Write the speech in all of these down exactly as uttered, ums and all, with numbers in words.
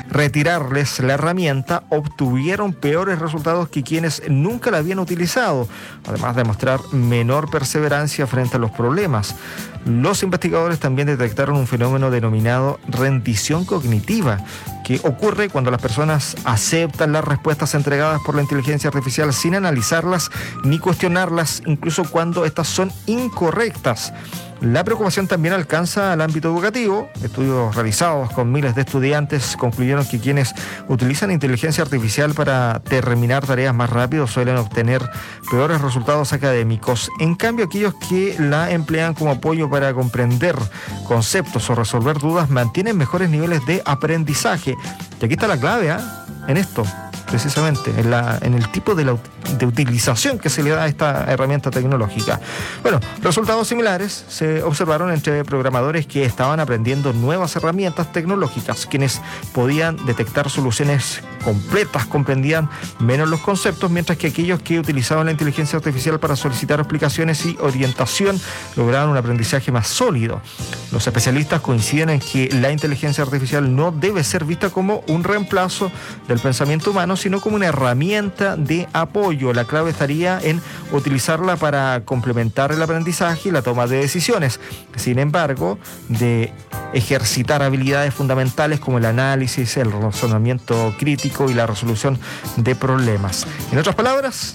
retirarles la herramienta, obtuvieron peores resultados que quienes nunca la habían utilizado, además de mostrar menor perseverancia frente a los problemas. Los investigadores también detectaron un fenómeno denominado rendición cognitiva, que ocurre cuando las personas aceptan las respuestas entregadas por la inteligencia artificial sin analizarlas ni cuestionarlas, incluso cuando estas son incorrectas. La preocupación también alcanza al ámbito educativo. Estudios realizados con miles de estudiantes concluyeron que quienes utilizan inteligencia artificial para terminar tareas más rápido suelen obtener peores resultados académicos. En cambio, aquellos que la emplean como apoyo para comprender conceptos o resolver dudas mantienen mejores niveles de aprendizaje. Y aquí está la clave, ¿eh? En esto. Precisamente, en, la, en el tipo de, la, de utilización que se le da a esta herramienta tecnológica. Bueno, resultados similares se observaron entre programadores que estaban aprendiendo nuevas herramientas tecnológicas. Quienes podían detectar soluciones completas comprendían menos los conceptos, mientras que aquellos que utilizaban la inteligencia artificial para solicitar explicaciones y orientación lograron un aprendizaje más sólido. Los especialistas coinciden en que la inteligencia artificial no debe ser vista como un reemplazo del pensamiento humano, sino como una herramienta de apoyo. La clave estaría en utilizarla para complementar el aprendizaje y la toma de decisiones. Sin embargo, de ejercitar habilidades fundamentales como el análisis, el razonamiento crítico y la resolución de problemas. En otras palabras,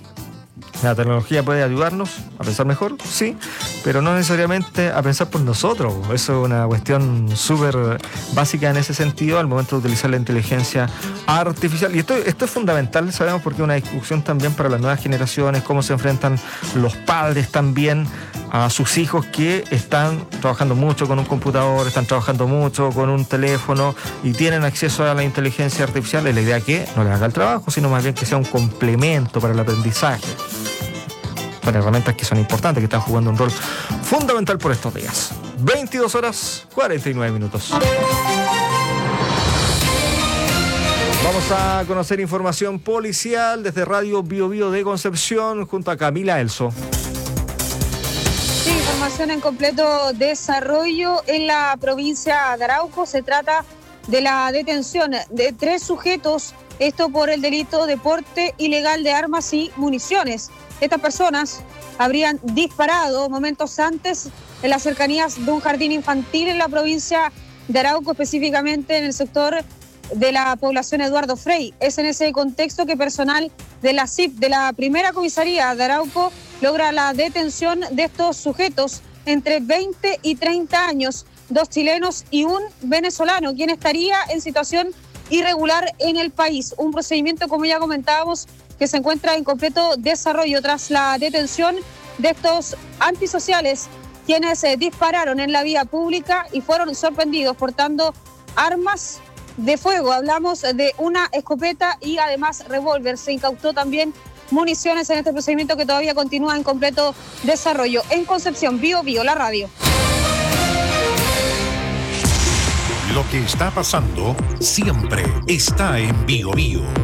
la tecnología puede ayudarnos a pensar mejor, sí, pero no necesariamente a pensar por nosotros. Eso es una cuestión súper básica en ese sentido al momento de utilizar la inteligencia artificial. Y esto, esto es fundamental, sabemos, porque es una discusión también para las nuevas generaciones, cómo se enfrentan los padres también a sus hijos que están trabajando mucho con un computador, están trabajando mucho con un teléfono y tienen acceso a la inteligencia artificial. Es la idea que no les haga el trabajo, sino más bien que sea un complemento para el aprendizaje. Son herramientas que son importantes, que están jugando un rol fundamental por estos días. veintidós horas, cuarenta y nueve minutos. Vamos a conocer información policial desde Radio Bio Bio de Concepción junto a Camila Elso. Sí, información en completo desarrollo en la provincia de Arauco. Se trata de la detención de tres sujetos, esto por el delito de porte ilegal de armas y municiones. Estas personas habrían disparado momentos antes en las cercanías de un jardín infantil en la provincia de Arauco, específicamente en el sector de la población Eduardo Frei. Es en ese contexto que personal de la C I P, de la primera comisaría de Arauco, logra la detención de estos sujetos entre veinte y treinta años, dos chilenos y un venezolano, quien estaría en situación irregular en el país. Un procedimiento, como ya comentábamos, que se encuentra en completo desarrollo tras la detención de estos antisociales, quienes eh, dispararon en la vía pública y fueron sorprendidos portando armas de fuego. Hablamos de una escopeta y además revólver. Se incautó también municiones en este procedimiento que todavía continúa en completo desarrollo. En Concepción, Bio Bio, la radio. Lo que está pasando siempre está en Bio Bio.